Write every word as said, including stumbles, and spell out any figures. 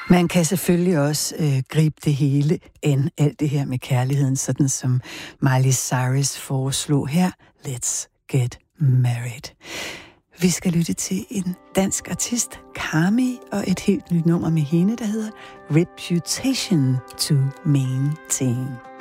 Man kan selvfølgelig også øh, gribe det hele an, alt det her med kærligheden, sådan som Miley Cyrus foreslog her. Let's get married. Vi skal lytte til en dansk artist, Carmi, og et helt nyt nummer med hende, der hedder Reputation to Maintain.